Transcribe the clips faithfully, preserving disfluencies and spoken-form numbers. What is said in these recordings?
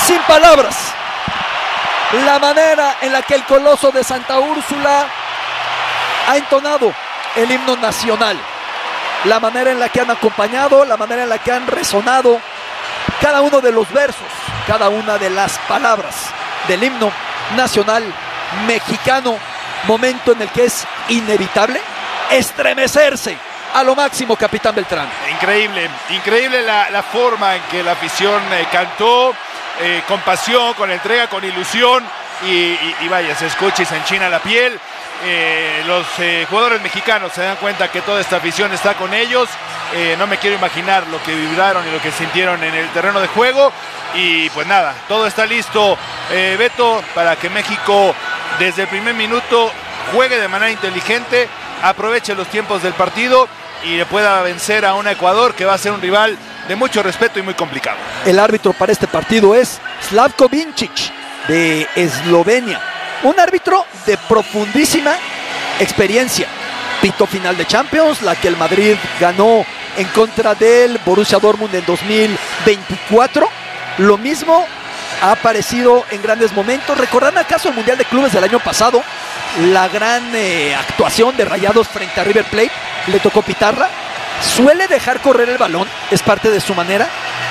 Sin palabras, la manera en la que el Coloso de Santa Úrsula ha entonado el himno nacional, la manera en la que han acompañado, la manera en la que han resonado cada uno de los versos, cada una de las palabras del himno nacional mexicano, momento en el que es inevitable estremecerse a lo máximo, capitán Beltrán. Increíble, increíble la, la forma en que la afición eh, cantó, eh, con pasión, con entrega, con ilusión, y, y, y vaya, se escucha y se enchina la piel. Eh, los eh, jugadores mexicanos se dan cuenta que toda esta afición está con ellos. Eh, no me quiero imaginar lo que vibraron y lo que sintieron en el terreno de juego. Y pues nada, todo está listo, eh, Beto, para que México desde el primer minuto juegue de manera inteligente, aproveche los tiempos del partido y le pueda vencer a un Ecuador que va a ser un rival de mucho respeto y muy complicado. El árbitro para este partido es Slavko Vincic, de Eslovenia, un árbitro de profundísima experiencia. Pitó final de Champions, la que el Madrid ganó en contra del Borussia Dortmund en dos mil veinticuatro. Lo mismo ha aparecido en grandes momentos. ¿Recordarán acaso el Mundial de Clubes del año pasado? La gran eh, actuación de Rayados frente a River Plate. Le tocó pitarla. Suele dejar correr el balón, es parte de su manera.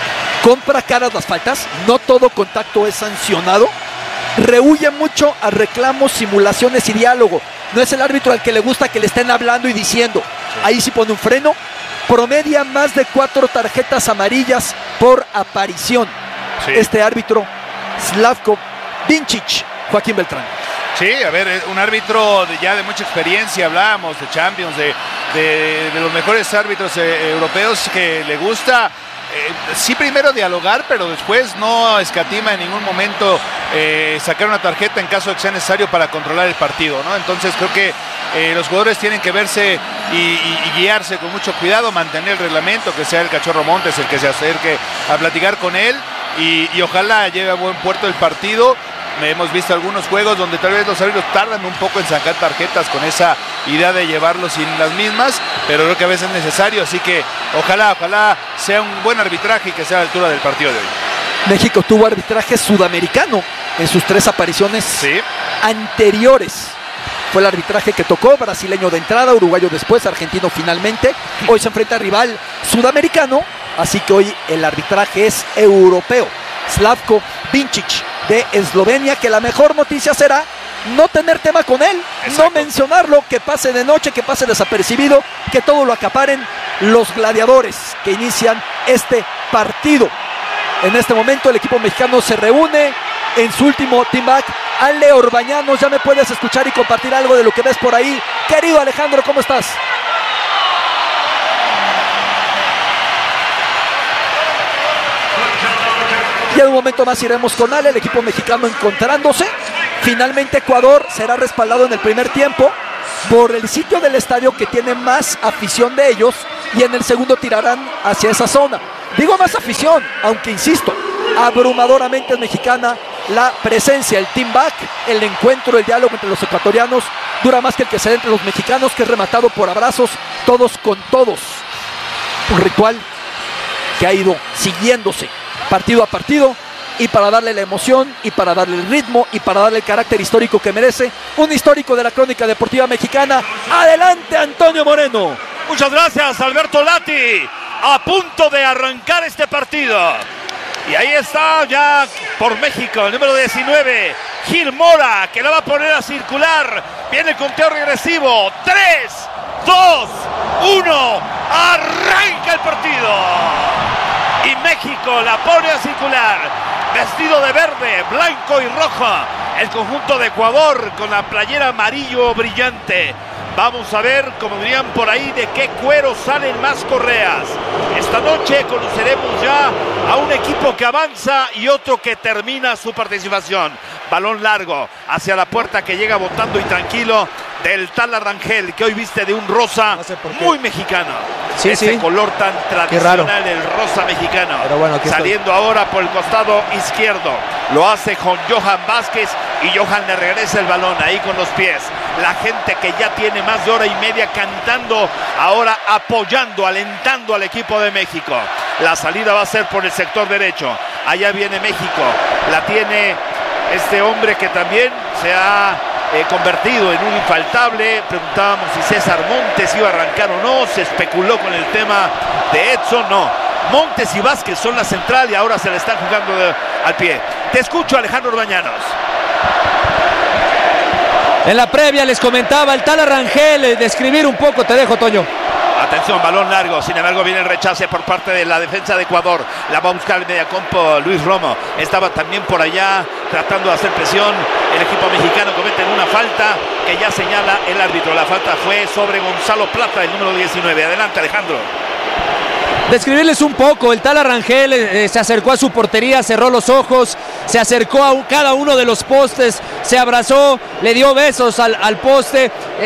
Compra caras las faltas, no todo contacto es sancionado. Rehuye mucho a reclamos, simulaciones y diálogo. No es el árbitro al que le gusta que le estén hablando y diciendo. Ahí sí pone un freno. Promedia más de cuatro tarjetas amarillas por aparición. Sí. Este árbitro, Slavko Vincic, Joaquín Beltrán. Sí, a ver, un árbitro de, ya de mucha experiencia, hablábamos de Champions, de, de, de los mejores árbitros eh, europeos, que le gusta eh, sí primero dialogar, pero después no escatima en ningún momento eh, sacar una tarjeta en caso de que sea necesario para controlar el partido, ¿no? Entonces creo que eh, los jugadores tienen que verse y, y, y guiarse con mucho cuidado, mantener el reglamento, que sea el Cachorro Montes el que se acerque a platicar con él y, y ojalá llegue a buen puerto el partido. Hemos visto algunos juegos donde tal vez los árbitros tardan un poco en sacar tarjetas con esa idea de llevarlos sin las mismas, pero creo que a veces es necesario, así que ojalá, ojalá sea un buen arbitraje y que sea a la altura del partido de hoy. México tuvo arbitraje sudamericano en sus tres apariciones ¿Sí? anteriores. Fue el arbitraje que tocó, brasileño de entrada, uruguayo después, argentino finalmente. Hoy se enfrenta a rival sudamericano, así que hoy el arbitraje es europeo. Slavko Vincic de Eslovenia, que la mejor noticia será no tener tema con él, Exacto. no mencionarlo, que pase de noche, que pase desapercibido, que todo lo acaparen los gladiadores que inician este partido. En este momento el equipo mexicano se reúne en su último team back. Ale Orbañanos, ya me puedes escuchar y compartir algo de lo que ves por ahí. Querido Alejandro, ¿cómo estás? Y en un momento más iremos con Ale, el equipo mexicano encontrándose. Finalmente Ecuador será respaldado en el primer tiempo por el sitio del estadio que tiene más afición de ellos, y en el segundo tirarán hacia esa zona. Digo más afición, aunque insisto, abrumadoramente es mexicana la presencia, el team back, el encuentro, el diálogo entre los ecuatorianos dura más que el que se da entre los mexicanos, que es rematado por abrazos, todos con todos. Un ritual que ha ido siguiéndose partido a partido, y para darle la emoción, y para darle el ritmo, y para darle el carácter histórico que merece, un histórico de la crónica deportiva mexicana. Adelante, Antonio Moreno. Muchas gracias, Alberto Lati. A punto de arrancar este partido. Y ahí está ya por México, el número diecinueve, Gil Mora, que la va a poner a circular. Viene el conteo regresivo. tres, dos, uno. Arranca el partido. Y México la pone a circular, vestido de verde, blanco y rojo, el conjunto de Ecuador con la playera amarillo brillante. Vamos a ver, como dirían por ahí, de qué cuero salen más correas. Esta noche conoceremos ya a un equipo que avanza y otro que termina su participación. Balón largo hacia la puerta, que llega botando y tranquilo, del tal Rangel, que hoy viste de un rosa no sé muy mexicano. Sí, Ese sí. color tan tradicional, el rosa mexicano. Pero bueno, saliendo estoy. ahora por el costado izquierdo. Lo hace con Johan Vázquez, y Johan le regresa el balón ahí con los pies. La gente que ya tiene más de hora y media cantando, ahora apoyando, alentando al equipo de México. La salida va a ser por el sector derecho. Allá viene México. La tiene este hombre que también se ha eh, convertido en un infaltable. Preguntábamos si César Montes iba a arrancar o no. Se especuló con el tema de Edson. No. Montes y Vázquez son la central y ahora se le están jugando de, al pie. Te escucho, Alejandro Orbañanos. En la previa les comentaba el Tala Rangel, describir un poco, te dejo, Toño. Atención, balón largo, sin embargo viene el rechace por parte de la defensa de Ecuador. La va a buscar el mediacampo Luis Romo. Estaba también por allá tratando de hacer presión. El equipo mexicano comete una falta que ya señala el árbitro. La falta fue sobre Gonzalo Plata, el número diecinueve. Adelante, Alejandro. Describirles un poco, el Tala Rangel eh, se acercó a su portería, cerró los ojos, se acercó a un, cada uno de los postes, se abrazó, le dio besos al, al poste.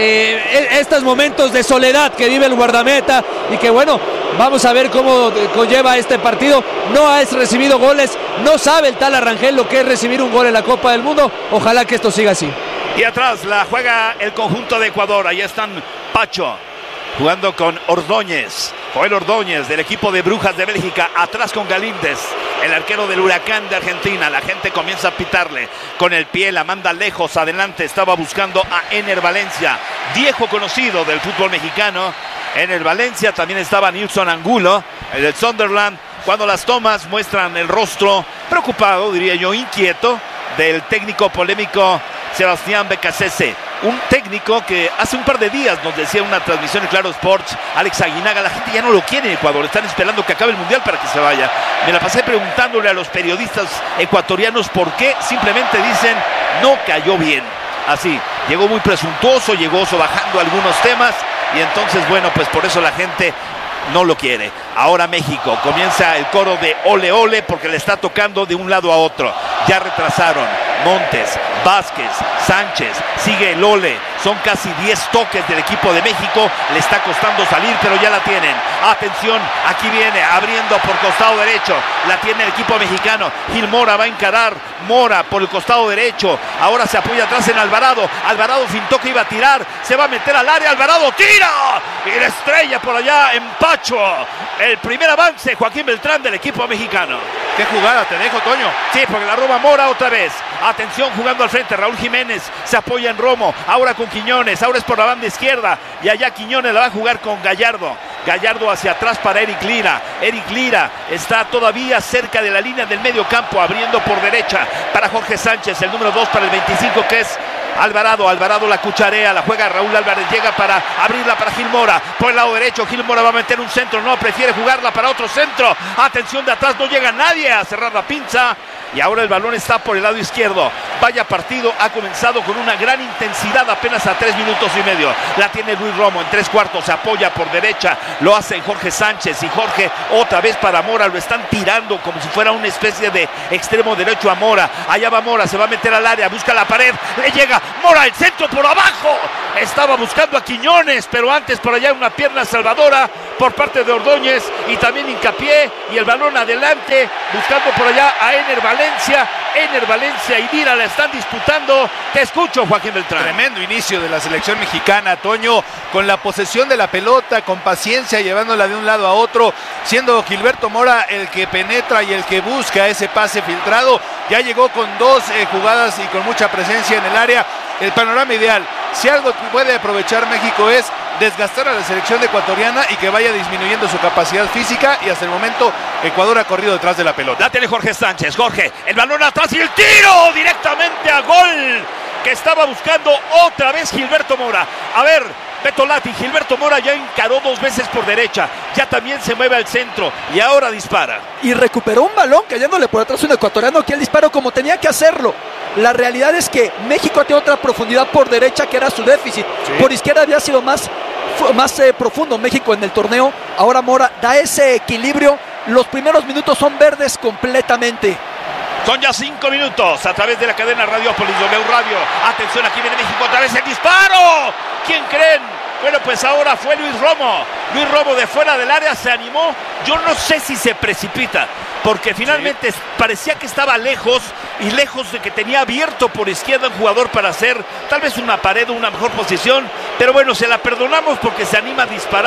Eh, estos momentos de soledad que vive el guardameta y que bueno, vamos a ver cómo conlleva este partido. No ha recibido goles, no sabe el Tala Rangel lo que es recibir un gol en la Copa del Mundo. Ojalá que esto siga así. Y atrás la juega el conjunto de Ecuador, ahí están Pacho jugando con Ordóñez. Joel Ordóñez del equipo de Brujas de Bélgica, atrás con Galíndez, el arquero del Huracán de Argentina. La gente comienza a pitarle con el pie, la manda lejos, adelante, estaba buscando a Ener Valencia, viejo conocido del fútbol mexicano. Ener Valencia, también estaba Nilson Angulo, el del Sunderland. Cuando las tomas muestran el rostro preocupado, diría yo, inquieto, del técnico polémico Sebastián Becasese. Un técnico que hace un par de días nos decía en una transmisión de Claro Sports, Alex Aguinaga, la gente ya no lo quiere en Ecuador, están esperando que acabe el Mundial para que se vaya. Me la pasé preguntándole a los periodistas ecuatorianos por qué, simplemente dicen, no cayó bien. Así, llegó muy presuntuoso, llegó sobajando algunos temas y entonces, bueno, pues por eso la gente no lo quiere. Ahora México, comienza el coro de ole ole porque le está tocando de un lado a otro. Ya retrasaron Montes, Vázquez, Sánchez, sigue el ole. Son casi diez toques del equipo de México. Le está costando salir, pero ya la tienen. Atención, aquí viene, abriendo por costado derecho. La tiene el equipo mexicano. Gil Mora va a encarar. Mora por el costado derecho. Ahora se apoya atrás en Alvarado. Alvarado fintó que iba a tirar. Se va a meter al área. Alvarado tira. Y la estrella por allá en Pacho. El primer avance, Joaquín Beltrán, del equipo mexicano. Qué jugada, te dejo, Toño. Sí, porque la roba Mora otra vez. Atención, jugando al frente, Raúl Jiménez se apoya en Romo, ahora con Quiñones, ahora es por la banda izquierda y allá Quiñones la va a jugar con Gallardo. Gallardo hacia atrás para Eric Lira. Eric Lira está todavía cerca de la línea del medio campo, abriendo por derecha para Jorge Sánchez, el número dos para el veinticinco, que es Alvarado. Alvarado la cucharea, la juega Raúl Álvarez, llega para abrirla para Gil Mora, por el lado derecho. Gil Mora va a meter un centro, no, prefiere jugarla para otro centro. Atención, de atrás no llega nadie a cerrar la pinza. Y ahora el balón está por el lado izquierdo. Vaya partido, ha comenzado con una gran intensidad apenas a tres minutos y medio. La tiene Luis Romo en tres cuartos, se apoya por derecha, lo hace Jorge Sánchez y Jorge otra vez para Mora. Lo están tirando como si fuera una especie de extremo derecho a Mora. Allá va Mora, se va a meter al área, busca la pared, le llega Mora, el centro por abajo. Estaba buscando a Quiñones, pero antes por allá una pierna salvadora por parte de Ordóñez y también hincapié y el balón adelante, buscando por allá a Ener Valencia. Ener Valencia y Lira la están disputando. Te escucho, Joaquín Beltrán. Tremendo inicio de la selección mexicana, Toño, con la posesión de la pelota, con paciencia, llevándola de un lado a otro, siendo Gilberto Mora el que penetra y el que busca ese pase filtrado. Ya llegó con dos eh, jugadas y con mucha presencia en el área. El panorama ideal. Si algo puede aprovechar México es desgastar a la selección ecuatoriana y que vaya disminuyendo su capacidad física, y hasta el momento Ecuador ha corrido detrás de la pelota. La tiene Jorge Sánchez. Jorge, el balón atrás y el tiro directamente a gol que estaba buscando otra vez Gilberto Mora. A ver, Beto Lati, Gilberto Mora ya encaró dos veces por derecha, ya también se mueve al centro y ahora dispara. Y recuperó un balón cayéndole por atrás un ecuatoriano que él disparó como tenía que hacerlo. La realidad es que México tiene otra profundidad por derecha que era su déficit. Sí. Por izquierda había sido más, más eh, profundo México en el torneo. Ahora Mora da ese equilibrio. Los primeros minutos son verdes completamente. Son ya cinco minutos a través de la cadena Radiopolis W Radio. Atención, aquí viene México otra vez el disparo. ¿Quién creen? Bueno, pues ahora fue Luis Romo. Luis Romo de fuera del área se animó. Yo no sé si se precipita, porque finalmente sí parecía que estaba lejos y lejos de que tenía abierto por izquierda un jugador para hacer tal vez una pared o una mejor posición. Pero bueno, se la perdonamos porque se anima a disparar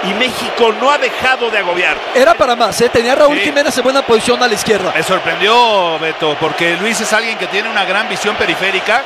y México no ha dejado de agobiar. Era para más, ¿eh? Tenía a Raúl Sí. Jiménez en buena posición a la izquierda. Me sorprendió, Beto, porque Luis es alguien que tiene una gran visión periférica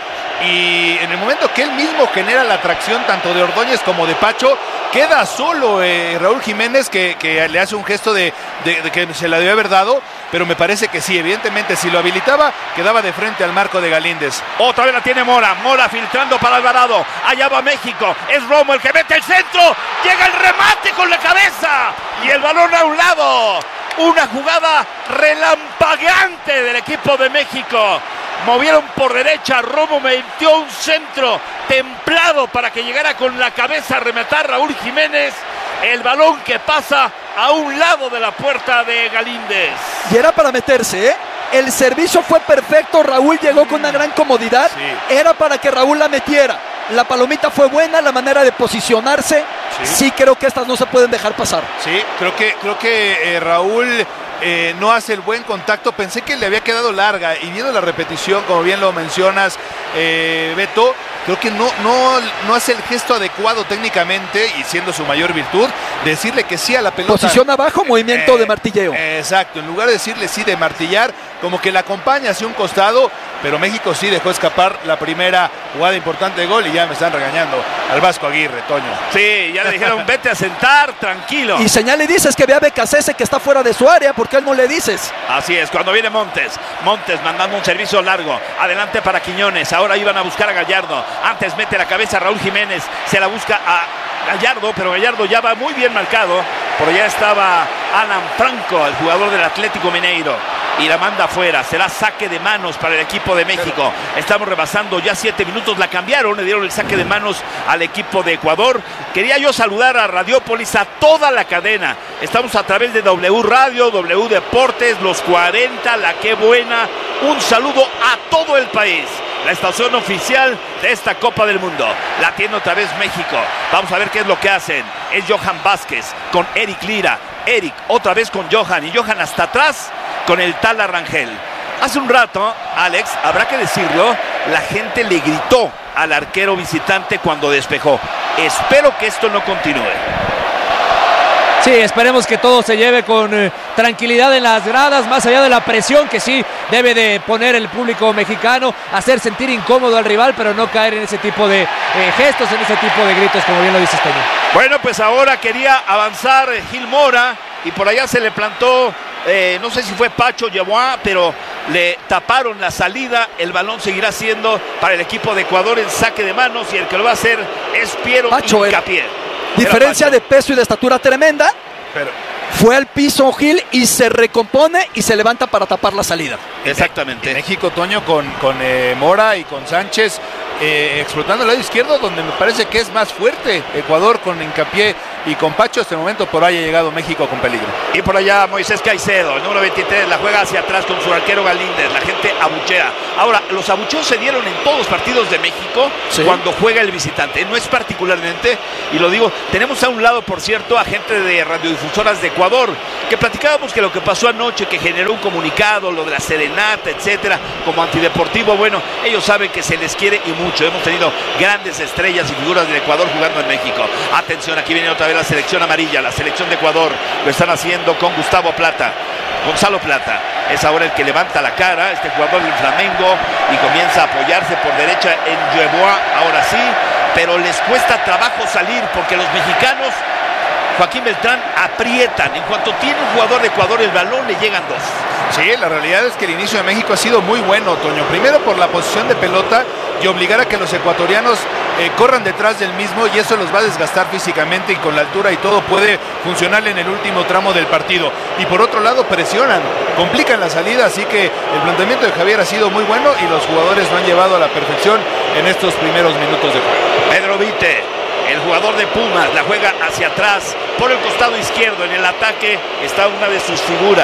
y en el momento que él mismo genera la atracción tanto de Ordóñez como de Pacho, queda solo eh, Raúl Jiménez que, que le hace un gesto de, de, de que se la debe haber dado, pero me parece que sí, evidentemente si lo habilitaba, quedaba de frente al marco de Galíndez. Otra vez la tiene Mora, Mora filtrando para Alvarado, allá va México, es Romo el que mete el centro, llega el remate con la cabeza y el balón a un lado. Una jugada relampagueante del equipo de México. Movieron por derecha, Romo metió un centro templado para que llegara con la cabeza a rematar Raúl Jiménez. El balón que pasa a un lado de la puerta de Galíndez. Y era para meterse, ¿eh? El servicio fue perfecto, Raúl llegó con una gran comodidad. Sí. Era para que Raúl la metiera. La palomita fue buena, la manera de posicionarse. Sí, sí creo que estas no se pueden dejar pasar. Sí, creo que, creo que eh, Raúl eh, no hace el buen contacto. Pensé que le había quedado larga y viendo la repetición, como bien lo mencionas, eh, Beto, creo que no, no, no hace el gesto adecuado técnicamente y siendo su mayor virtud, decirle que sí a la pelota. Posición abajo, movimiento de martilleo. Eh, exacto, en lugar de decirle sí de martillar, como que la acompaña hacia un costado, pero México sí dejó escapar la primera jugada importante de gol y ya me están regañando al Vasco Aguirre, Toño. Sí, ya le dijeron vete a sentar, tranquilo. Y señal y dices que ve a Becasese que está fuera de su área, ¿por qué él no le dices? Así es, cuando viene Montes, Montes mandando un servicio largo, adelante para Quiñones, ahora iban a buscar a Gallardo, antes mete la cabeza a Raúl Jiménez, se la busca a Gallardo, pero Gallardo ya va muy bien marcado, por allá estaba Alan Franco, el jugador del Atlético Mineiro, y la manda afuera, será saque de manos para el equipo de México. Estamos rebasando ya siete minutos, la cambiaron, le dieron el saque de manos al equipo de Ecuador. Quería yo saludar a Radiópolis, a toda la cadena. Estamos a través de W Radio, W Deportes, Los cuarenta, La Qué Buena. Un saludo a todo el país. La estación oficial de esta Copa del Mundo. La tiene otra vez México. Vamos a ver qué es lo que hacen. Es Johan Vázquez con Eric Lira. Eric otra vez con Johan y Johan hasta atrás con el Tala Rangel. Hace un rato, Alex, habrá que decirlo, la gente le gritó al arquero visitante cuando despejó. Espero que esto no continúe. Sí, esperemos que todo se lleve con eh, tranquilidad en las gradas, más allá de la presión que sí debe de poner el público mexicano, hacer sentir incómodo al rival, pero no caer en ese tipo de eh, gestos, en ese tipo de gritos, como bien lo dice Toño. Bueno, pues ahora quería avanzar Gil Mora y por allá se le plantó, eh, no sé si fue Pacho Yeboah, pero le taparon la salida. El balón seguirá siendo para el equipo de Ecuador en saque de manos y el que lo va a hacer es Piero Pacho, Hincapié. Diferencia de peso y de estatura tremenda. Pero Fue al piso Gil y se recompone y se levanta para tapar la salida. Exactamente. México, Toño, con, con eh, Mora y con Sánchez eh, explotando el lado izquierdo, donde me parece que es más fuerte Ecuador con Hincapié y con Pacho. Hasta el momento por ahí ha llegado México con peligro. Y por allá Moisés Caicedo, el número veintitrés, la juega hacia atrás con su arquero Galíndez. La gente abuchea. Ahora, los abucheos se dieron en todos los partidos de México, sí, cuando juega el visitante. No es particularmente, y lo digo, tenemos a un lado, por cierto, a gente de radiodifusoras de Ecuador, que platicábamos que lo que pasó anoche, que generó un comunicado, lo de la serenata, etcétera, como antideportivo. Bueno, ellos saben que se les quiere y mucho. Hemos tenido grandes estrellas y figuras del Ecuador jugando en México. Atención, aquí viene otra vez la selección amarilla, la selección de Ecuador. Lo están haciendo con Gustavo Plata, Gonzalo Plata. Es ahora el que levanta la cara, este jugador del Flamengo, y comienza a apoyarse por derecha en Yeboah, ahora sí, pero les cuesta trabajo salir porque los mexicanos, Joaquín Beltrán, aprietan. En cuanto tiene un jugador de Ecuador el balón, le llegan dos. Sí, la realidad es que el inicio de México ha sido muy bueno, Toño. Primero por la posición de pelota y obligar a que los ecuatorianos eh, corran detrás del mismo, y eso los va a desgastar físicamente, y con la altura y todo puede funcionar en el último tramo del partido. Y por otro lado presionan, complican la salida, así que el planteamiento de Javier ha sido muy bueno y los jugadores lo han llevado a la perfección en estos primeros minutos de juego. Pedro Vite, el jugador de Pumas, la juega hacia atrás por el costado izquierdo. En el ataque está una de sus figuras,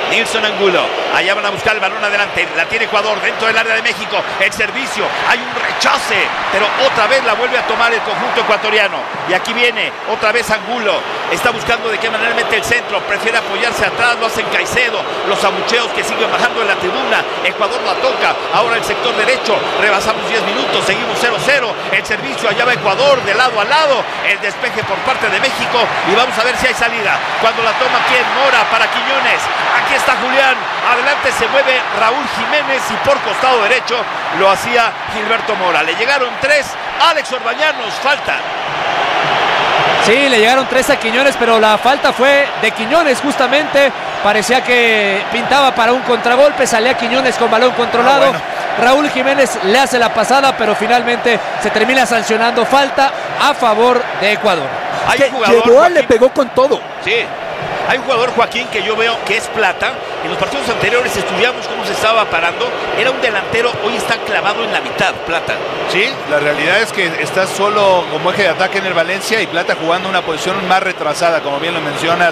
Nilson Angulo. Allá van a buscar el balón adelante. La tiene Ecuador dentro del área de México. El servicio. Hay un rechace. Pero otra vez la vuelve a tomar el conjunto ecuatoriano. Y aquí viene otra vez Angulo. Está buscando de qué manera mete el centro. Prefiere apoyarse atrás. Lo hacen Caicedo. Los abucheos que siguen bajando en la tribuna. Ecuador la toca. Ahora el sector derecho. Rebasamos diez minutos. Seguimos cero cero. El servicio allá va Ecuador de lado a lado. El despeje por parte de México. Y vamos a ver si hay salida. Cuando la toma aquí en Mora para Quiñones. Aquí está Julián. Adelante se mueve Raúl Jiménez. Y por costado derecho lo hacía Gilberto Mora. Le llegaron tres. Alex Orbañanos. Falta. Sí, le llegaron tres a Quiñones, pero la falta fue de Quiñones justamente. Parecía que pintaba para un contragolpe, salía Quiñones con balón controlado. Ah, bueno. Raúl Jiménez le hace la pasada, pero finalmente se termina sancionando falta a favor de Ecuador. Hay un jugador, llegó, Joaquín, le pegó con todo. Sí. Hay un jugador, Joaquín, que yo veo que es plata. En los partidos anteriores estudiamos cómo se estaba parando. Era un delantero, hoy está clavado en la mitad, Plata. Sí, la realidad es que está solo como eje de ataque en el Valencia y Plata jugando una posición más retrasada, como bien lo mencionas,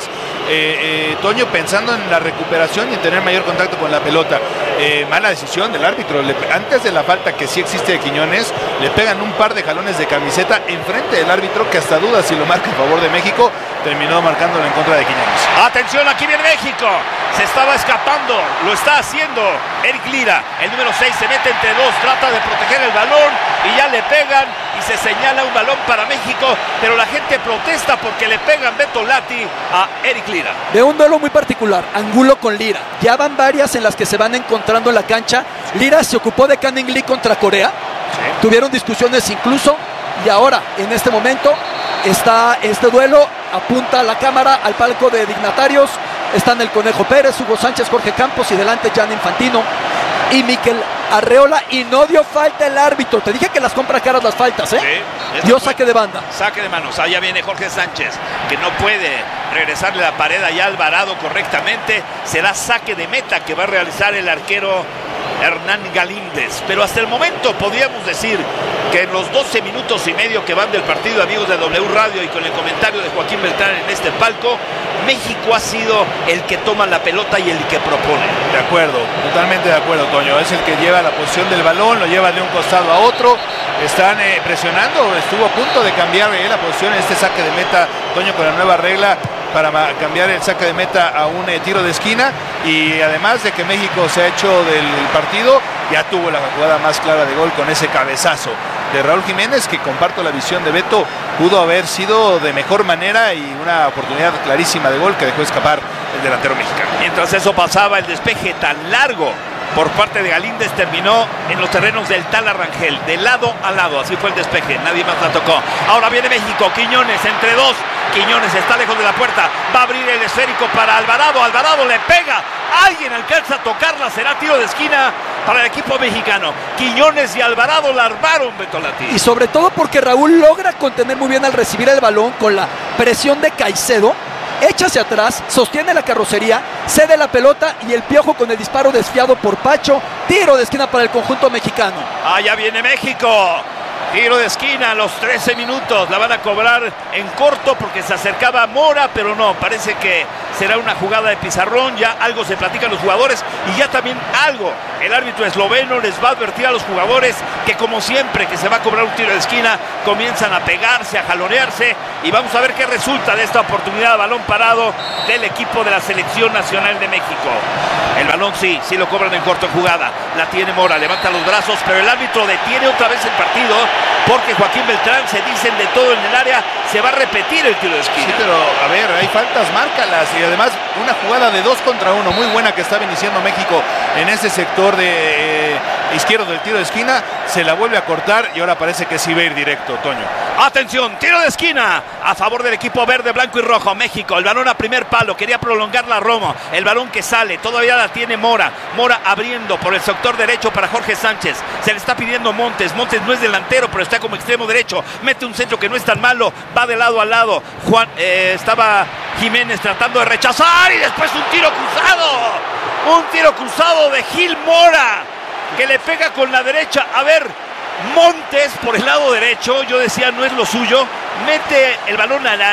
eh, eh, Toño, pensando en la recuperación y en tener mayor contacto con la pelota. Eh, mala decisión del árbitro. Le, antes de la falta que sí existe de Quiñones, le pegan un par de jalones de camiseta enfrente del árbitro, que hasta duda si lo marca en favor de México. Terminó marcándolo en contra de Quiñones. Atención, aquí viene México. Se estaba escapando, lo está haciendo Eric Lira. El número seis se mete entre dos, trata de proteger el balón y ya le pegan y se señala un balón para México, pero la gente protesta porque le pegan Beto Lati a Eric Lira. De un duelo muy particular, Angulo con Lira. Ya van varias en las que se van encontrando en la cancha. Lira se ocupó de Canning Lee contra Corea. Sí. Tuvieron discusiones incluso y ahora, en este momento, está este duelo. Apunta la cámara al palco de dignatarios. Están el Conejo Pérez, Hugo Sánchez, Jorge Campos y delante Jan Infantino y Miquel Arreola. Y no dio falta el árbitro. Te dije que las compra caras las faltas, ¿eh? Sí, dio saque de banda. Saque de manos. Allá viene Jorge Sánchez, que no puede regresarle la pared allá a Alvarado correctamente. Será saque de meta que va a realizar el arquero Hernán Galíndez. Pero hasta el momento podríamos decir que en los doce minutos y medio que van del partido, amigos de W Radio, y con el comentario de Joaquín Beltrán en este palco, México ha sido el que toma la pelota y el que propone. De acuerdo, totalmente de acuerdo, Toño. Es el que lleva la posición del balón, lo lleva de un costado a otro. Están eh, presionando, estuvo a punto de cambiar eh, la posición en este saque de meta, Toño, con la nueva regla para cambiar el saque de meta a un eh, tiro de esquina. Y además de que México se ha hecho del partido, ya tuvo la jugada más clara de gol con ese cabezazo de Raúl Jiménez, que comparto la visión de Beto, pudo haber sido de mejor manera y una oportunidad clarísima de gol que dejó escapar el delantero mexicano. Mientras eso pasaba, el despeje tan largo por parte de Galíndez terminó en los terrenos del Tala Rangel, de lado a lado, así fue el despeje, nadie más la tocó. Ahora viene México, Quiñones entre dos, Quiñones está lejos de la puerta, va a abrir el esférico para Alvarado, Alvarado le pega, alguien alcanza a tocarla, será tiro de esquina para el equipo mexicano. Quiñones y Alvarado la armaron, Beto Lati. Y sobre todo porque Raúl logra contener muy bien al recibir el balón con la presión de Caicedo. Echa hacia atrás, sostiene la carrocería, cede la pelota y el Piojo con el disparo desviado por Pacho. Tiro de esquina para el conjunto mexicano. Allá viene México. Tiro de esquina a los trece minutos. La van a cobrar en corto porque se acercaba Mora, pero no, parece que será una jugada de pizarrón. Ya algo se platican los jugadores y ya también algo. El árbitro esloveno les va a advertir a los jugadores que, como siempre que se va a cobrar un tiro de esquina, comienzan a pegarse, a jalonearse, y vamos a ver qué resulta de esta oportunidad de balón parado del equipo de la Selección Nacional de México. El balón sí, sí lo cobran en corto en jugada. La tiene Mora, levanta los brazos, pero el árbitro detiene otra vez el partido porque Joaquín Beltrán se dicen de todo en el área, se va a repetir el tiro de esquina. Sí, pero a ver, hay faltas, márcalas, y además una jugada de dos contra uno muy buena que estaba iniciando México en ese sector de eh, izquierdo del tiro de esquina, se la vuelve a cortar y ahora parece que sí va a ir directo, Toño. Atención, tiro de esquina a favor del equipo verde, blanco y rojo, México. El balón a primer palo, quería prolongar la Romo, el balón que sale, todavía la tiene Mora, Mora abriendo por el sector derecho para Jorge Sánchez, se le está pidiendo Montes, Montes no es delantero pero está como extremo derecho, mete un centro que no es tan malo, va de lado a lado, Juan, eh, estaba Jiménez tratando de rechazar y después un tiro cruzado, un tiro cruzado de Gil Mora, que le pega con la derecha. A ver, Montes por el lado derecho, yo decía no es lo suyo, mete el balón al área,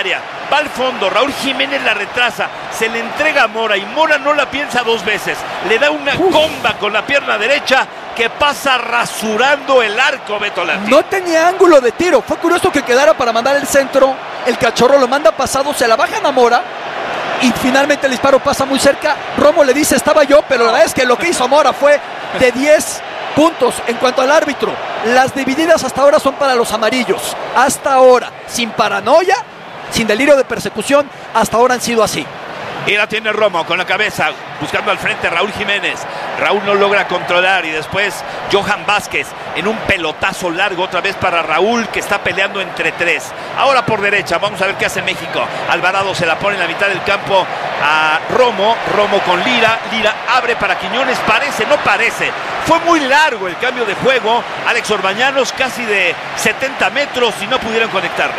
va al fondo, Raúl Jiménez la retrasa, se le entrega a Mora y Mora no la piensa dos veces, le da una Uf. comba con la pierna derecha que pasa rasurando el arco, Beto Lati. No tenía ángulo de tiro, fue curioso que quedara para mandar el centro, el Cachorro lo manda pasado, se la bajan a Mora y finalmente el disparo pasa muy cerca. Romo le dice estaba yo, pero la verdad es que lo que hizo Mora fue de diez puntos. En cuanto al árbitro, las divididas hasta ahora son para los amarillos, hasta ahora, sin paranoia, sin delirio de persecución, hasta ahora han sido así. Y la tiene Romo con la cabeza, buscando al frente Raúl Jiménez. Raúl no logra controlar y después Johan Vázquez en un pelotazo largo otra vez para Raúl, que está peleando entre tres. Ahora por derecha, vamos a ver qué hace México. Alvarado se la pone en la mitad del campo a Romo. Romo con Lira. Lira abre para Quiñones. Parece, no parece. Fue muy largo el cambio de juego. Alex Orbañanos casi de setenta metros y no pudieron conectarla.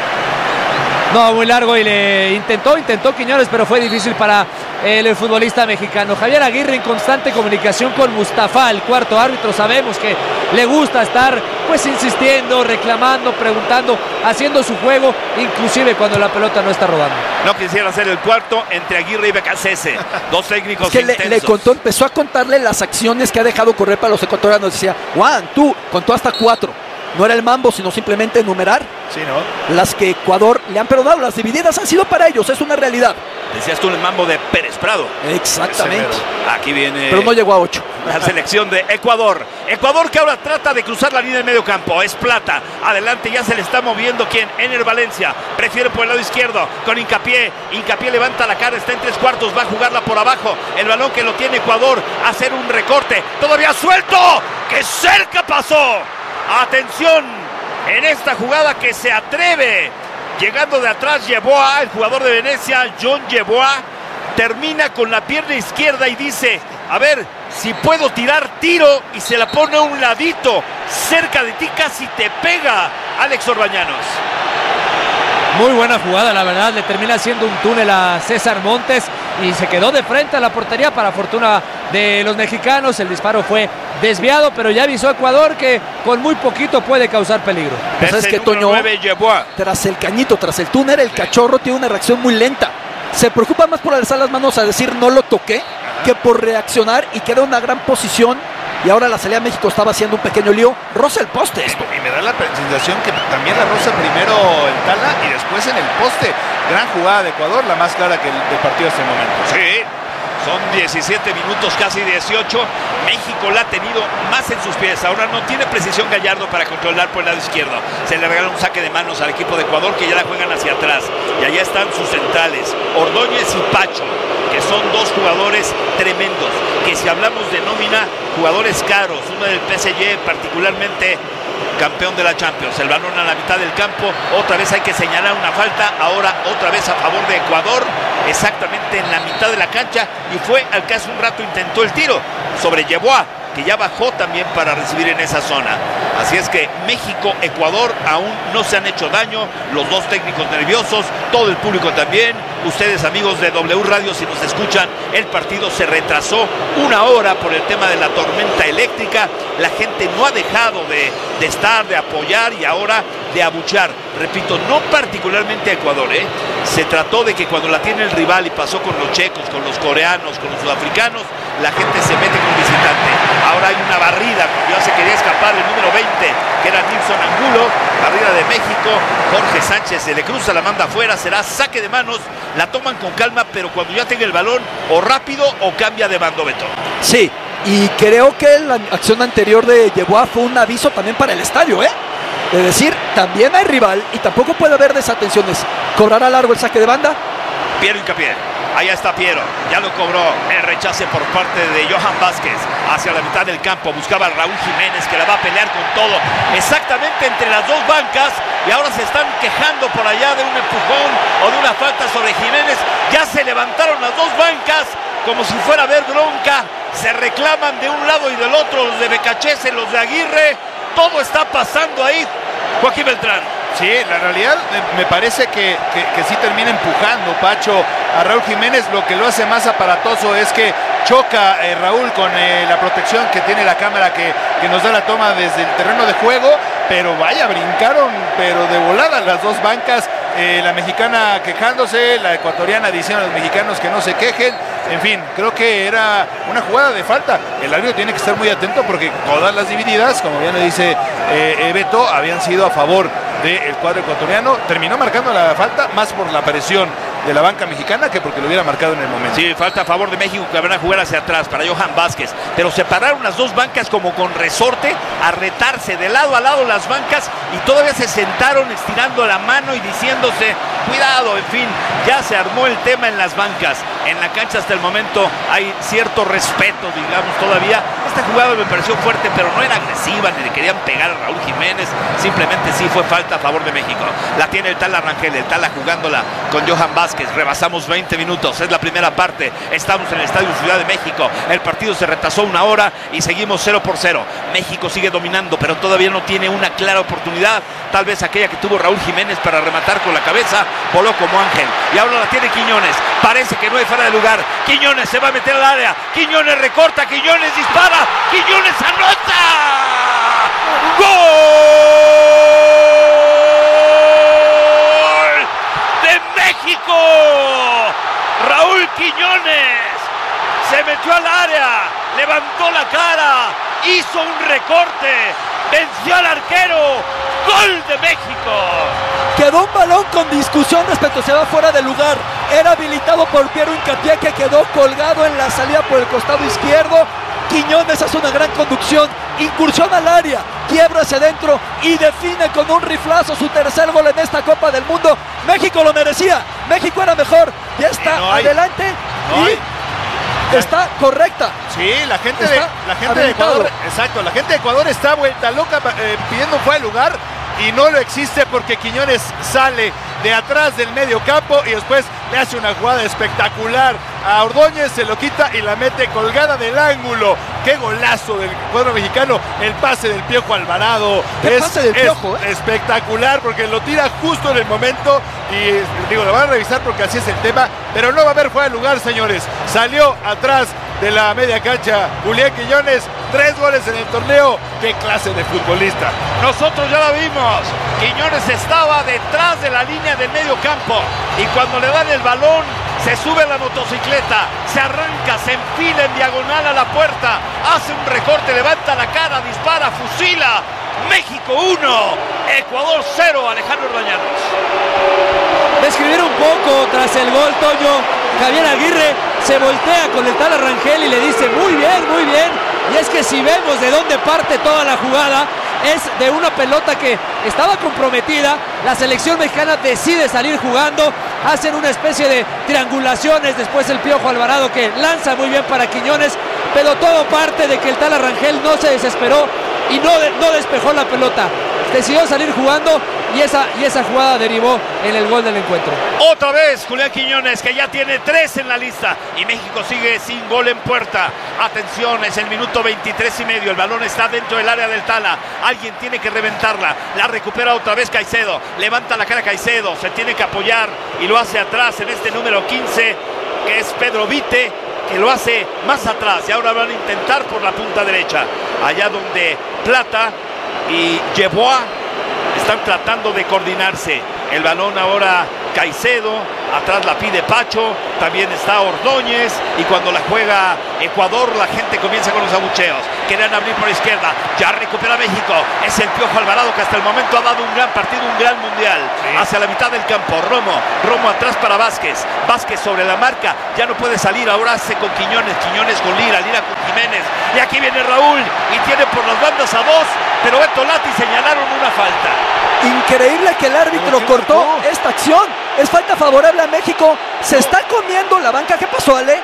No, muy largo y le intentó, intentó Quiñones, pero fue difícil para el, el futbolista mexicano. Javier Aguirre en constante comunicación con Mustafa, el cuarto árbitro. Sabemos que le gusta estar pues insistiendo, reclamando, preguntando, haciendo su juego, inclusive cuando la pelota no está rodando. No quisiera hacer el cuarto entre Aguirre y Becasese, dos técnicos es que intensos. Le, le contó, empezó a contarle las acciones que ha dejado correr para los ecuatorianos. Decía, Juan, tú, contó hasta cuatro. No era el mambo, sino simplemente enumerar sí, ¿no? las que Ecuador le han perdonado. Las divididas han sido para ellos, es una realidad. Decías tú el mambo de Pérez Prado. Exactamente. Aquí viene. Pero no llegó a ocho. La selección de Ecuador. Ecuador que ahora trata de cruzar la línea de medio campo. Es Plata. Adelante ya se le está moviendo. ¿Quién? Ener Valencia. Prefiere por el lado izquierdo con Hincapié. Hincapié levanta la cara. Está en tres cuartos. Va a jugarla por abajo. El balón que lo tiene Ecuador. Hacer un recorte. Todavía suelto. ¡Qué cerca pasó! Atención en esta jugada que se atreve. Llegando de atrás Yeboah, el jugador de Venecia, John Yeboah, termina con la pierna izquierda y dice, a ver, si puedo tirar, tiro, y se la pone a un ladito, cerca de ti, casi te pega Alex Orbañanos. Muy buena jugada, la verdad, le termina haciendo un túnel a César Montes y se quedó de frente a la portería para fortuna de los mexicanos. El disparo fue desviado, pero ya avisó Ecuador que con muy poquito puede causar peligro. Pues es que Toño, nueve, tras el cañito, tras el túnel, el Cachorro tiene una reacción muy lenta. Se preocupa más por alzar las manos a decir no lo toqué, Ajá. que por reaccionar, y queda una gran posición. Y ahora la salida de México estaba haciendo un pequeño lío. Roza el poste. Esto, y me da la sensación que también la roza primero el Tala y después en el poste. Gran jugada de Ecuador, la más clara que el, del partido hasta el momento. Sí, son diecisiete minutos, casi dieciocho. México la ha tenido más en sus pies. Ahora no tiene precisión Gallardo para controlar por el lado izquierdo. Se le regala un saque de manos al equipo de Ecuador, que ya la juegan hacia atrás. Y allá están sus centrales, Ordóñez y Pacho, que son dos jugadores tremendos, que si hablamos de nómina, jugadores caros, uno del P S G particularmente campeón de la Champions. El balón a la mitad del campo, otra vez hay que señalar una falta, ahora otra vez a favor de Ecuador, exactamente en la mitad de la cancha, y fue al que hace un rato intentó el tiro sobre Yeboah, que ya bajó también para recibir en esa zona. Así es que México, Ecuador aún no se han hecho daño, los dos técnicos nerviosos, todo el público también. Ustedes, amigos de W Radio, si nos escuchan, el partido se retrasó una hora por el tema de la tormenta eléctrica. La gente no ha dejado de, de estar, de apoyar y ahora de abuchar. Repito, no particularmente a Ecuador, ¿eh? Se trató de que cuando la tiene el rival, y pasó con los checos, con los coreanos, con los sudafricanos, la gente se mete con visitante. Ahora hay una barrida, cuando ya se quería escapar el número veinte, que era Nilson Angulo, barrida de México. Jorge Sánchez se le cruza, la manda afuera, será saque de manos. La toman con calma, pero cuando ya tenga el balón, o rápido o cambia de bando, Beto. Sí, y creo que la acción anterior de Yeboah fue un aviso también para el estadio, ¿eh? Es decir, también hay rival y tampoco puede haber desatenciones. ¿Cobrará largo el saque de banda? Piero Hincapié. Allá está Piero, ya lo cobró. El rechace por parte de Johan Vázquez hacia la mitad del campo. Buscaba a Raúl Jiménez, que la va a pelear con todo, exactamente entre las dos bancas. Y ahora se están quejando por allá de un empujón o de una falta sobre Jiménez. Ya se levantaron las dos bancas como si fuera a haber bronca. Se reclaman de un lado y del otro, los de Becachese, los de Aguirre. Todo está pasando ahí, Joaquín Beltrán. Sí, la realidad me parece que, que, que sí termina empujando Pacho a Raúl Jiménez. Lo que lo hace más aparatoso es que choca eh, Raúl con eh, la protección que tiene la cámara que, que nos da la toma desde el terreno de juego. Pero vaya, brincaron, pero de volada las dos bancas. eh, la mexicana quejándose, la ecuatoriana diciendo a los mexicanos que no se quejen. En fin, creo que era una jugada de falta. El árbitro tiene que estar muy atento porque todas las divididas, como bien le dice eh, Beto, habían sido a favor del cuadro ecuatoriano. Terminó marcando la falta más por la presión de la banca mexicana que porque lo hubiera marcado en el momento. Sí, falta a favor de México, que van a jugar hacia atrás para Johan Vázquez, pero separaron las dos bancas como con resorte a retarse de lado a lado las bancas y todavía se sentaron estirando la mano y diciéndose cuidado. En fin, ya se armó el tema en las bancas. En la cancha hasta el momento hay cierto respeto, digamos, todavía. Esta jugada me pareció fuerte, pero no era agresiva, ni le querían pegar a Raúl Jiménez, simplemente sí fue falta a favor de México. La tiene el Tala Rangel, el Tala jugándola con Johan Vázquez. Rebasamos veinte minutos, es la primera parte, estamos en el Estadio Ciudad de México, el partido se retrasó una hora y seguimos cero por cero. México sigue dominando, pero todavía no tiene una clara oportunidad, tal vez aquella que tuvo Raúl Jiménez para rematar con la cabeza, voló como ángel, y ahora la tiene Quiñones, parece que no hay fuera de lugar, Quiñones se va a meter al área, Quiñones recorta, Quiñones dispara, Quiñones anota, ¡gol de México! Raúl Quiñones se metió al área, levantó la cara, hizo un recorte, venció al arquero, ¡gol de México! Quedó un balón con discusión respecto a si va fuera de lugar. Era habilitado por Piero Hincapié, que quedó colgado en la salida por el costado izquierdo. Quiñones hace una gran conducción, incursión al área, quiebra hacia adentro y define con un riflazo su tercer gol en esta Copa del Mundo. México lo merecía, México era mejor, ya está no adelante no y hay. Está correcta. Sí, la gente, de, la gente de Ecuador, exacto, la gente de Ecuador está vuelta loca eh, pidiendo fuera de lugar y no lo existe porque Quiñones sale de atrás del medio campo y después le hace una jugada espectacular a Ordóñez, se lo quita y la mete colgada del ángulo. Qué golazo del cuadro mexicano, el pase del Piojo Alvarado. ¿Qué es, pase del es Piojo, eh? espectacular porque lo tira justo en el momento y digo, lo van a revisar porque así es el tema, pero no va a haber fuera de lugar, señores. Salió atrás de la media cancha Julián Quiñones, tres goles en el torneo. Qué clase de futbolista. Nosotros ya la vimos. Quiñones estaba detrás de la línea del medio campo y cuando le dan el balón se sube a la motocicleta, se arranca, se enfila en diagonal a la puerta, hace un recorte, levanta la cara, dispara, fusila. México uno, Ecuador cero, Alejandro Orbañanos. Describir un poco tras el gol, Toño. Javier Aguirre se voltea con el Tala Rangel y le dice muy bien, muy bien. Y es que si vemos de dónde parte toda la jugada, es de una pelota que estaba comprometida. La selección mexicana decide salir jugando, hacen una especie de triangulaciones, después el Piojo Alvarado que lanza muy bien para Quiñones, pero todo parte de que el Tala Rangel no se desesperó y no, de, no despejó la pelota, decidió salir jugando y esa, y esa jugada derivó en el gol del encuentro. Otra vez Julián Quiñones, que ya tiene tres en la lista y México sigue sin gol en puerta. Atención, es el minuto veintitrés y medio, el balón está dentro del área del Tala, alguien tiene que reventarla, la recupera otra vez Caicedo, levanta la cara Caicedo, se tiene que apoyar y lo hace atrás en este número quince que es Pedro Vite, que lo hace más atrás y ahora van a intentar por la punta derecha, allá donde Plata y Yeboah están tratando de coordinarse. El balón ahora Caicedo, atrás la pide Pacho, también está Ordóñez y cuando la juega Ecuador la gente comienza con los abucheos, quieren abrir por izquierda, ya recupera México, es el Piojo Alvarado que hasta el momento ha dado un gran partido, un gran mundial, sí. Hacia la mitad del campo, Romo, Romo atrás para Vázquez, Vázquez sobre la marca, ya no puede salir, ahora hace con Quiñones, Quiñones con Lira, Lira con Jiménez, y aquí viene Raúl y tiene por las bandas a dos, pero Beto Lati señalaron una falta. Increíble que el árbitro cortó esta acción. Es falta favorable a México. Se está comiendo la banca. ¿Qué pasó, Ale?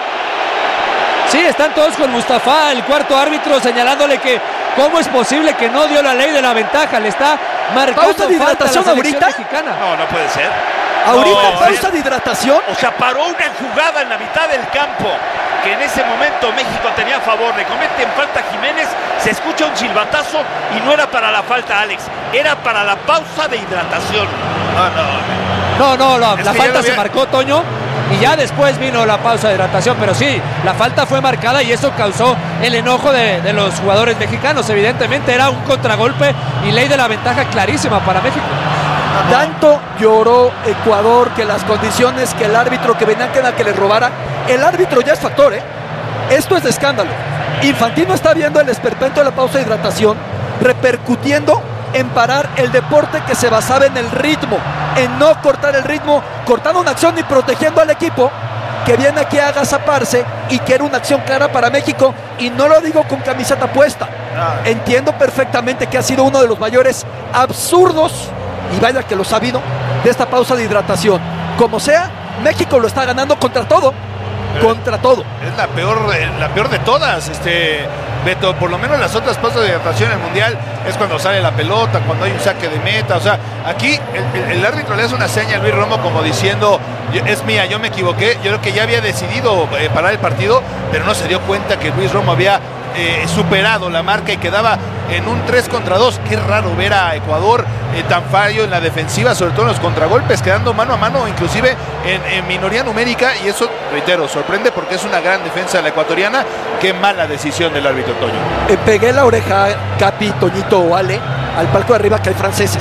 Sí, están todos con Mustafa, el cuarto árbitro, señalándole que cómo es posible que no dio la ley de la ventaja. Le está marcando pausa de hidratación ahorita. Mexicana. No, no puede ser. Ahorita no, pausa de hidratación. O sea, paró una jugada en la mitad del campo que en ese momento México tenía a favor. Le cometen falta a Jiménez, se escucha un silbatazo y no era para la falta, Alex, era para la pausa de hidratación. No, no. No, no, la, la que falta había... se marcó, Toño, y ya después vino la pausa de hidratación, pero sí, la falta fue marcada y eso causó el enojo de, de los jugadores mexicanos. Evidentemente era un contragolpe y ley de la ventaja clarísima para México. Tanto lloró Ecuador que las condiciones, que el árbitro, que venían a que le robara. El árbitro ya es factor, ¿eh? Esto es de escándalo. Infantino está viendo el esperpento de la pausa de hidratación repercutiendo en parar el deporte que se basaba en el ritmo, en no cortar el ritmo, cortando una acción y protegiendo al equipo que viene aquí a agazaparse y que era una acción clara para México, y no lo digo con camiseta puesta. Entiendo perfectamente que ha sido uno de los mayores absurdos, y vaya que lo ha sabido, de esta pausa de hidratación. Como sea, México lo está ganando contra todo, Pero contra todo. Es la peor, la peor de todas, este Beto. Por lo menos las otras pausas de hidratación en el Mundial es cuando sale la pelota, cuando hay un saque de meta. O sea, aquí el, el, el árbitro le hace una seña a Luis Romo como diciendo, es mía, yo me equivoqué. Yo creo que ya había decidido eh, parar el partido, pero no se dio cuenta que Luis Romo había eh, superado la marca y quedaba en un tres contra dos. Qué raro ver a Ecuador eh, tan fallo en la defensiva, sobre todo en los contragolpes, quedando mano a mano, inclusive en, en minoría numérica, y eso, reitero, sorprende porque es una gran defensa la ecuatoriana. Qué mala decisión del árbitro, Toño. Eh, pegué la oreja, Capi, Toñito o Ale, al palco de arriba, que hay franceses,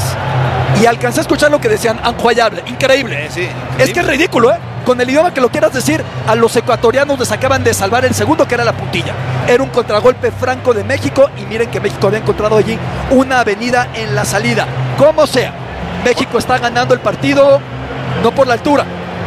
y alcancé a escuchar lo que decían. Increíble, increíble. Eh, sí, es que es ridículo, ¿eh? Con el idioma que lo quieras decir, a los ecuatorianos les acaban de salvar el segundo, que era la puntilla. Era un contragolpe franco de México, y miren que México había encontrado allí una avenida en la salida. Como sea, México está ganando el partido, no por la altura,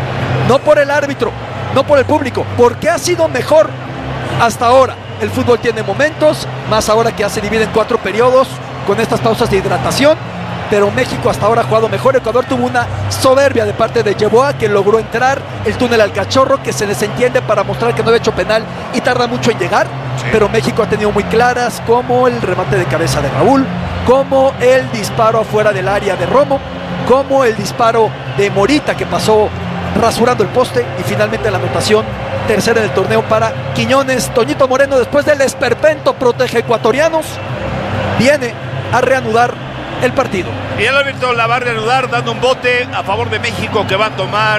no por el árbitro, no por el público, porque ha sido mejor hasta ahora. El fútbol tiene momentos, más ahora que ya se divide en cuatro periodos con estas pausas de hidratación, pero México hasta ahora ha jugado mejor. Ecuador tuvo una soberbia de parte de Yeboah, que logró entrar el túnel al cachorro, que se desentiende para mostrar que no había hecho penal y tarda mucho en llegar. Sí. Pero México ha tenido muy claras, como el remate de cabeza de Raúl, como el disparo afuera del área de Romo, como el disparo de Morita, que pasó rasurando el poste, y finalmente la anotación tercera en el torneo para Quiñones. Toñito Moreno, después del esperpento protege ecuatorianos, viene a reanudar el partido. Y el árbitro la va a reanudar dando un bote a favor de México que va a tomar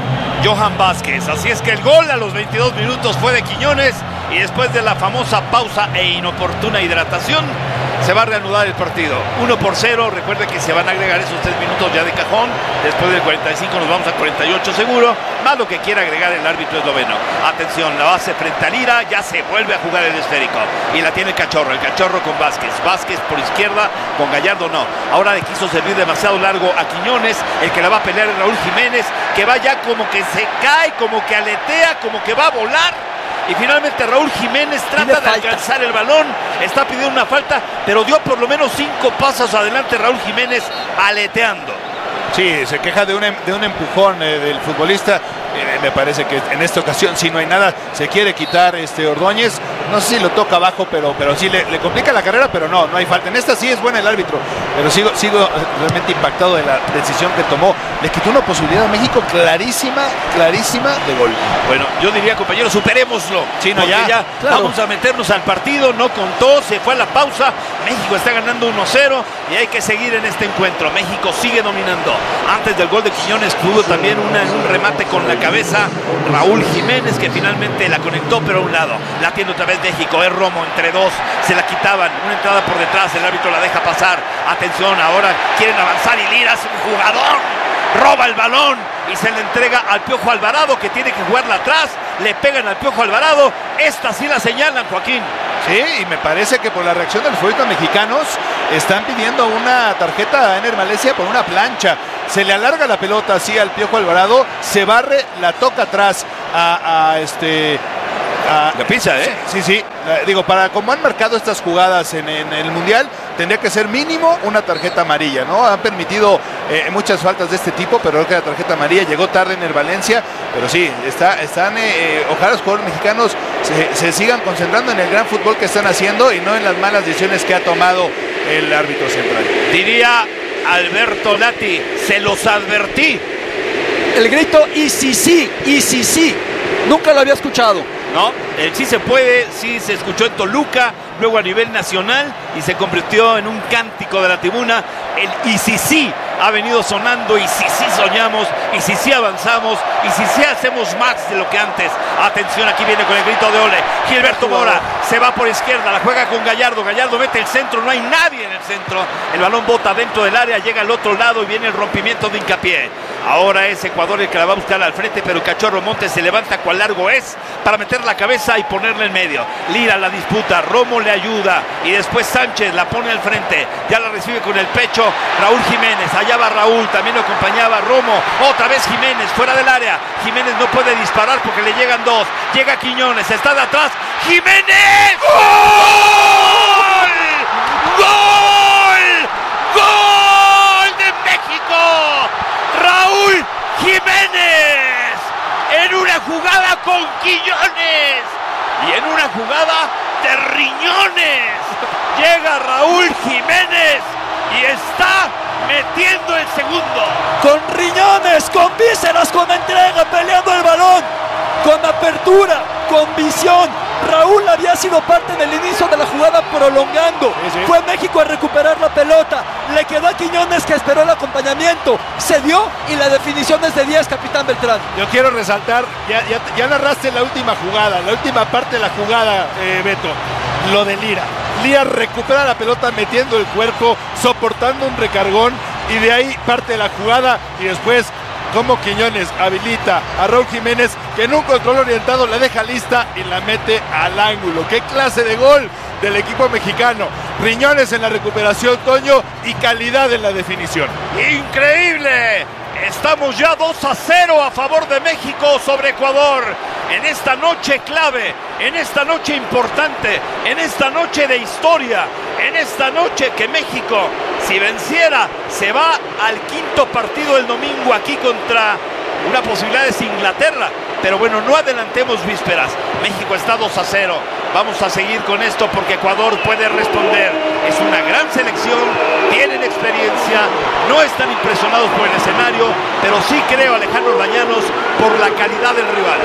Johan Vázquez. Así es que el gol a los veintidós minutos fue de Quiñones, y después de la famosa pausa e inoportuna hidratación se va a reanudar el partido. uno por cero. Recuerden que se van a agregar esos tres minutos ya de cajón. Después del cuarenta y cinco nos vamos a cuarenta y ocho seguro, más lo que quiera agregar el árbitro esloveno. Atención, la base frente a Lira, ya se vuelve a jugar el esférico, y la tiene el Cachorro, el Cachorro con Vázquez. Vázquez por izquierda, con Gallardo no. Ahora le quiso servir demasiado largo a Quiñones. El que la va a pelear es Raúl Jiménez, que va ya como que se cae, como que aletea, como que va a volar. Y finalmente Raúl Jiménez trata de alcanzar el balón, está pidiendo una falta, pero dio por lo menos cinco pasos adelante Raúl Jiménez aleteando. Sí, se queja de un, de un empujón eh, del futbolista. Eh, me parece que en esta ocasión, si no hay nada, se quiere quitar este Ordóñez. No sé si lo toca abajo, pero, pero sí le, le complica la carrera, pero no, no hay falta. En esta sí es buena el árbitro, pero sigo, sigo realmente impactado de la decisión que tomó. Le quitó una posibilidad a México clarísima, clarísima de gol. Bueno, yo diría, compañeros, superémoslo. Sí, no, ya, ya claro. Vamos a meternos al partido, no contó, se fue a la pausa. México está ganando uno cero y hay que seguir en este encuentro. México sigue dominando. Antes del gol de Quiñones tuvo también una, un remate con la cabeza Raúl Jiménez, que finalmente la conectó, pero a un lado. La tiene otra vez México, es Romo entre dos, se la quitaban, una entrada por detrás, el árbitro la deja pasar. Atención, ahora quieren avanzar y Lira es un jugador, roba el balón y se le entrega al Piojo Alvarado, que tiene que jugarla atrás. Le pegan al Piojo Alvarado, esta sí la señalan, Joaquín. Sí, y me parece que por la reacción de los futbolistas mexicanos están pidiendo una tarjeta a Ener Valencia por una plancha. Se le alarga la pelota así al Piojo Alvarado, se barre, la toca atrás a, a este... A, la pisa, ¿eh? Sí, sí, la, digo, para como han marcado estas jugadas en, en el Mundial, tendría que ser mínimo una tarjeta amarilla, ¿no? Han permitido eh, muchas faltas de este tipo, pero creo que la tarjeta amarilla llegó tarde en el Valencia, pero sí, está, están, eh, ojalá los jugadores mexicanos se, se sigan concentrando en el gran fútbol que están haciendo y no en las malas decisiones que ha tomado el árbitro central. Diría Alberto Lati, se los advertí. El grito, y sí, sí, y sí, sí, nunca lo había escuchado. No, el sí se puede, sí se escuchó en Toluca, luego a nivel nacional y se convirtió en un cántico de la tribuna. El y si sí ha venido sonando, y si sí soñamos, y si sí avanzamos, y si sí hacemos más de lo que antes. Atención, aquí viene con el grito de Ole, Gilberto Mora, se va por izquierda, la juega con Gallardo, Gallardo mete el centro, no hay nadie en el centro, el balón bota dentro del área, llega al otro lado y viene el rompimiento de Hincapié. Ahora es Ecuador el que la va a buscar al frente, pero Cachorro Montes se levanta cual largo es para meter la cabeza y ponerla en medio. Lira la disputa, Romo le ayuda y después Sánchez la pone al frente, ya la recibe con el pecho Raúl Jiménez, allá va Raúl, también lo acompañaba Romo, otra vez Jiménez fuera del área, Jiménez no puede disparar porque le llegan dos, llega Quiñones, está de atrás, Jiménez, ¡gol! ¡Gol! ¡Gol de México! Raúl Jiménez en una jugada con Quiñones y en una jugada de riñones llega Raúl Jiménez y está metiendo el segundo. Con riñones, con vísceras, con entrega, peleando el balón, con apertura, con visión. Raúl había sido parte en el inicio de la jugada prolongando. Sí, sí. Fue México a recuperar la pelota. Le quedó a Quiñones que esperó el acompañamiento. Se dio y la definición es de diez, capitán Beltrán. Yo quiero resaltar, ya, ya, ya narraste la última jugada, la última parte de la jugada, eh, Beto. Lo de Lira. Lira recupera la pelota metiendo el cuerpo, soportando un recargón y de ahí parte la jugada y después como Quiñones habilita a Raúl Jiménez que en un control orientado la deja lista y la mete al ángulo. ¡Qué clase de gol del equipo mexicano! Riñones en la recuperación, Toño, y calidad en la definición. ¡Increíble! Estamos ya dos a cero a favor de México sobre Ecuador. En esta noche clave, en esta noche importante, en esta noche de historia, en esta noche que México, si venciera, se va al quinto partido del domingo aquí contra una posibilidad es Inglaterra. Pero bueno, no adelantemos vísperas. México está dos a cero. Vamos a seguir con esto porque Ecuador puede responder. Es una gran selección, tienen experiencia, no están impresionados por el escenario, pero sí creo, Alejandro Dañanos, por la calidad del rival.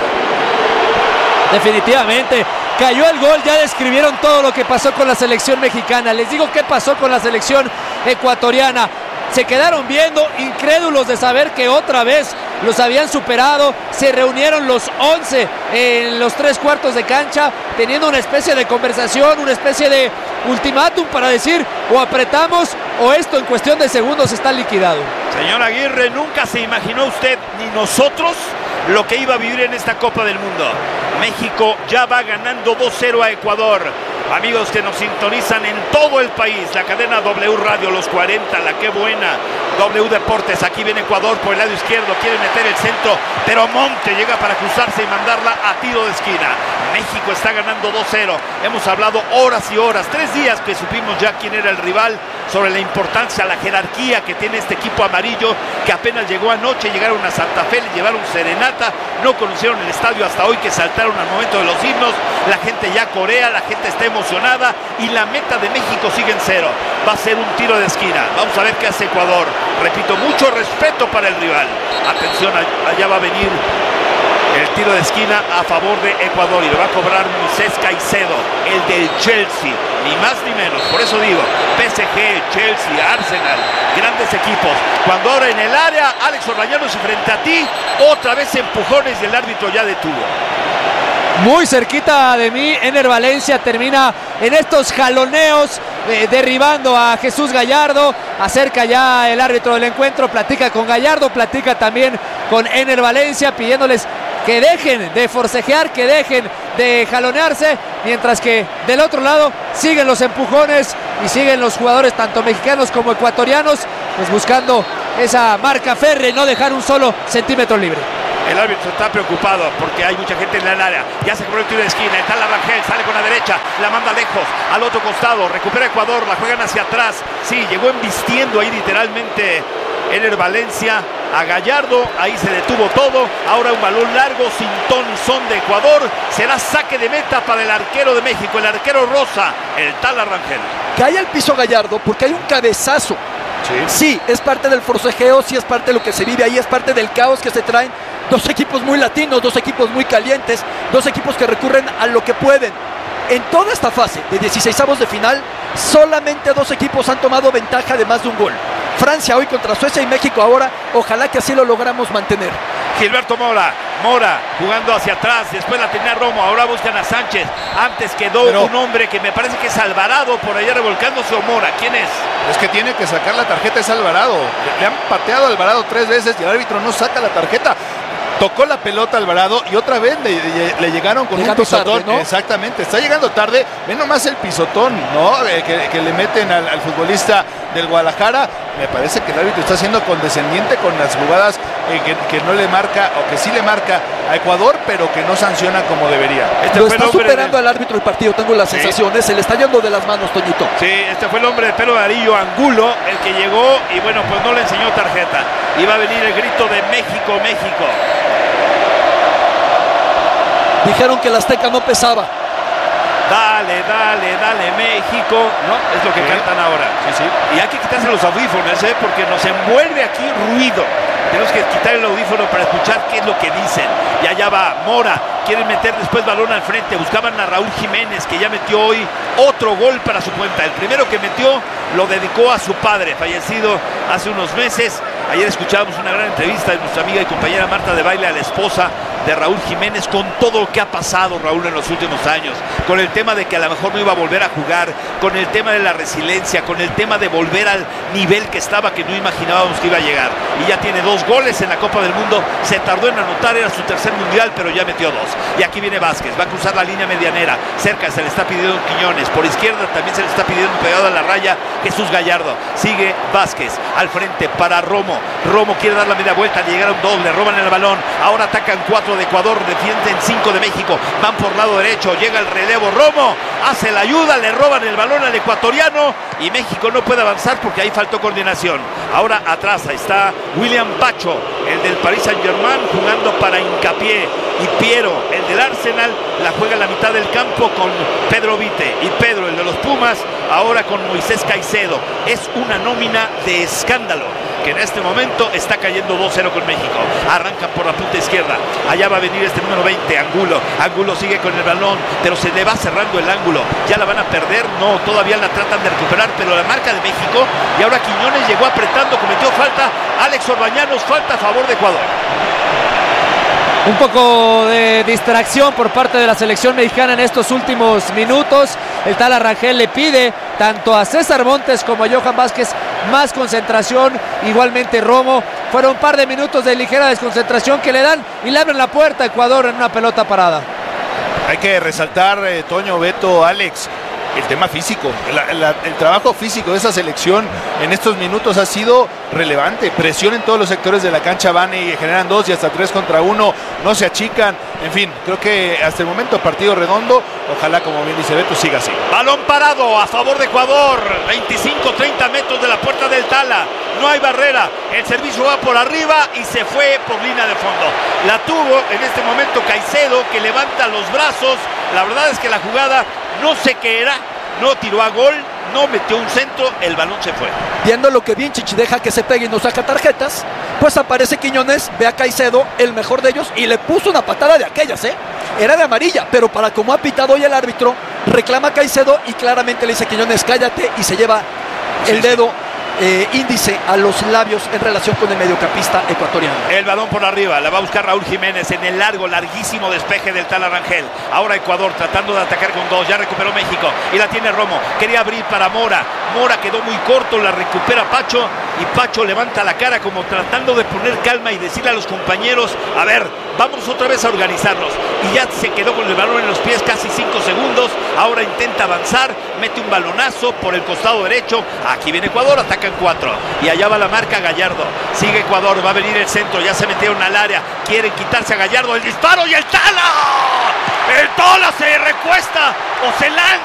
Definitivamente, cayó el gol, ya describieron todo lo que pasó con la selección mexicana. Les digo qué pasó con la selección ecuatoriana. Se quedaron viendo, incrédulos de saber que otra vez los habían superado. Se reunieron los once en los tres cuartos de cancha, teniendo una especie de conversación, una especie de ultimátum para decir o apretamos o esto en cuestión de segundos está liquidado. Señor Aguirre, nunca se imaginó usted ni nosotros lo que iba a vivir en esta Copa del Mundo. México ya va ganando dos cero a Ecuador. Amigos que nos sintonizan en todo el país, la cadena W Radio, los cuarenta, la que buena, W Deportes, aquí viene Ecuador por el lado izquierdo, quiere meter el centro, pero Monte llega para cruzarse y mandarla a tiro de esquina. México está ganando dos cero, hemos hablado horas y horas, tres días que supimos ya quién era el rival, sobre la importancia, la jerarquía que tiene este equipo amarillo, que apenas llegó anoche, llegaron a Santa Fe, le llevaron serenata, no conocieron el estadio hasta hoy que saltaron al momento de los himnos, la gente ya corea, la gente está emocionada y la meta de México sigue en cero. Va a ser un tiro de esquina. Vamos a ver qué hace Ecuador. Repito, mucho respeto para el rival. Atención, allá va a venir el tiro de esquina a favor de Ecuador y lo va a cobrar Moisés Caicedo, el del Chelsea, ni más ni menos. Por eso digo, P S G, Chelsea, Arsenal, grandes equipos. Cuando ahora en el área, Alex Orbañanos frente a ti, otra vez empujones y el árbitro ya detuvo. Muy cerquita de mí, Ener Valencia termina en estos jaloneos, eh, derribando a Jesús Gallardo. Acerca ya el árbitro del encuentro, platica con Gallardo, platica también con Ener Valencia, pidiéndoles que dejen de forcejear, que dejen de jalonearse, mientras que del otro lado siguen los empujones y siguen los jugadores tanto mexicanos como ecuatorianos, pues buscando esa marca férrea y no dejar un solo centímetro libre. El árbitro está preocupado porque hay mucha gente en el área. Ya se cobró el tiro de esquina. Está la Rangel, sale con la derecha, la manda lejos, al otro costado. Recupera Ecuador, la juegan hacia atrás. Sí, llegó embistiendo ahí literalmente Ener Valencia a Gallardo. Ahí se detuvo todo. Ahora un balón largo sin ton y son de Ecuador. Será saque de meta para el arquero de México, el arquero Rosa, el Tala Rangel. Cae al piso Gallardo porque hay un cabezazo. Sí. sí, es parte del forcejeo, sí es parte de lo que se vive ahí, es parte del caos que se traen. Dos equipos muy latinos, dos equipos muy calientes, dos equipos que recurren a lo que pueden. En toda esta fase de dieciseisavos de final, solamente dos equipos han tomado ventaja de más de un gol. Francia hoy contra Suecia y México ahora, ojalá que así lo logramos mantener. Gilberto Mora Mora jugando hacia atrás, después la tenía Romo, ahora buscan a Sánchez. Antes quedó Pero, un hombre que me parece que es Alvarado por allá revolcándose, o Mora. ¿Quién es? Es que tiene que sacar la tarjeta, es Alvarado. Le, le han pateado a Alvarado tres veces y el árbitro no saca la tarjeta. Tocó la pelota Alvarado y otra vez le, le, le llegaron con llegando un pisotón. Tarde, ¿no? Exactamente, está llegando tarde. Ve nomás el pisotón, ¿no? Eh, que, que le meten al, al futbolista del Guadalajara. Me parece que el árbitro está siendo condescendiente con las jugadas eh, que, que no le marca, o que sí le marca a Ecuador, pero que no sanciona como debería. Este Lo fue está superando de... al árbitro el partido, tengo las sí. sensaciones. Se le está yendo de las manos, Toñito. Sí, este fue el hombre de pelo amarillo, Angulo, el que llegó y bueno, pues no le enseñó tarjeta. Y va a venir el grito de México, México. Dijeron que la Azteca no pesaba. Dale, dale, dale, México, ¿no? Es lo que sí. cantan ahora. Sí, sí. Y hay que quitarse los audífonos, ¿eh? Porque nos envuelve aquí ruido. Tenemos que quitar el audífono para escuchar qué es lo que dicen. Y allá va Mora, quieren meter después balón al frente. Buscaban a Raúl Jiménez, que ya metió hoy otro gol para su cuenta. El primero que metió lo dedicó a su padre, fallecido hace unos meses. Ayer escuchábamos una gran entrevista de nuestra amiga y compañera Marta de Baile, a la esposa de Raúl Jiménez, con todo lo que ha pasado Raúl en los últimos años, con el tema de que a lo mejor no iba a volver a jugar, con el tema de la resiliencia, con el tema de volver al nivel que estaba, que no imaginábamos que iba a llegar. Y ya tiene dos goles en la Copa del Mundo, se tardó en anotar, era su tercer mundial, pero ya metió dos. Y aquí viene Vázquez, va a cruzar la línea medianera, cerca se le está pidiendo Quiñones, por izquierda también se le está pidiendo pegado a la raya Jesús Gallardo. Sigue Vázquez al frente para Romo, Romo quiere dar la media vuelta, le llegaron dos, le roban el balón, ahora atacan cuatro de Ecuador, defienden cinco de México, van por lado derecho, llega el relevo, Romo hace la ayuda, le roban el balón al ecuatoriano y México no puede avanzar porque ahí faltó coordinación. Ahora atrás está William Pacho, el del Paris Saint-Germain, jugando para Hincapié, y Piero, el del Arsenal, la juega en la mitad del campo con Pedro Vite, y Pedro, el de los Pumas, ahora con Moisés Caicedo. Es una nómina de escándalo, que en este momento está cayendo dos cero con México. Arrancan por la punta izquierda, allá va a venir este número veinte, Angulo. Angulo sigue con el balón, pero se le va cerrando el ángulo. Ya la van a perder, no, todavía la tratan de recuperar, pero la marca de México, y ahora Quiñones llegó apretando, cometió falta, Alex Orbañanos, falta a favor de Ecuador. Un poco de distracción por parte de la selección mexicana en estos últimos minutos. El Tala Rangel le pide tanto a César Montes como a Johan Vázquez más concentración. Igualmente Romo. Fueron un par de minutos de ligera desconcentración que le dan y le abren la puerta a Ecuador en una pelota parada. Hay que resaltar, eh, Toño, Beto, Alex, el tema físico, el, el, el trabajo físico de esa selección en estos minutos ha sido relevante. Presión en todos los sectores de la cancha, van y generan dos y hasta tres contra uno, no se achican. En fin, creo que hasta el momento partido redondo. Ojalá, como bien dice Beto, siga así. Balón parado a favor de Ecuador, veinticinco treinta metros de la puerta del Tala. No hay barrera, el servicio va por arriba y se fue por línea de fondo. La tuvo en este momento Caicedo, que levanta los brazos. La verdad es que la jugada no sé qué era, no tiró a gol, no metió un centro, el balón se fue. Viendo lo que Vincic deja que se pegue y no saca tarjetas, pues aparece Quiñones, ve a Caicedo, el mejor de ellos, y le puso una patada de aquellas, ¿eh? Era de amarilla, pero para como ha pitado hoy el árbitro, reclama a Caicedo y claramente le dice a Quiñones, cállate, y se lleva sí, el dedo. Sí. Eh, índice a los labios en relación con el mediocampista ecuatoriano. El balón por arriba, la va a buscar Raúl Jiménez en el largo, larguísimo despeje del Tala Rangel. Ahora Ecuador tratando de atacar con dos, ya recuperó México y la tiene Romo, quería abrir para Mora, Mora quedó muy corto, la recupera Pacho y Pacho levanta la cara como tratando de poner calma y decirle a los compañeros, a ver, vamos otra vez a organizarnos, y ya se quedó con el balón en los pies casi cinco segundos, ahora intenta avanzar, mete un balonazo por el costado derecho, aquí viene Ecuador, atacan cuatro, y allá va la marca Gallardo, sigue Ecuador, va a venir el centro, ya se metieron al área, quieren quitarse a Gallardo, el disparo y el Tala, el Tala se recuesta o se lanza.